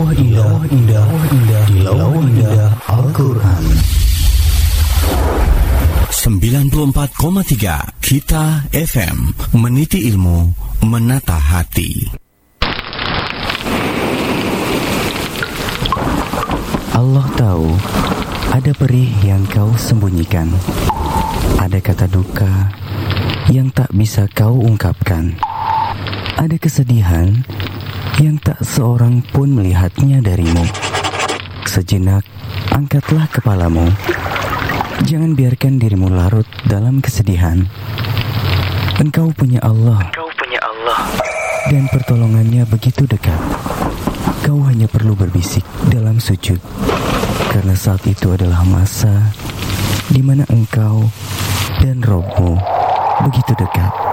indah di Lawah Indah Al-Quran. 94,3 Kita FM, meniti ilmu, menata hati. Allah tahu ada perih yang kau sembunyikan, ada kata duka yang tak bisa kau ungkapkan, ada kesedihan yang tak seorang pun melihatnya darimu. Sejenak angkatlah kepalamu, jangan biarkan dirimu larut dalam kesedihan. Engkau punya Allah, dan pertolongannya begitu dekat. Kau hanya perlu berbisik dalam sujud, karena saat itu adalah masa di mana engkau dan Rabb-Mu begitu dekat.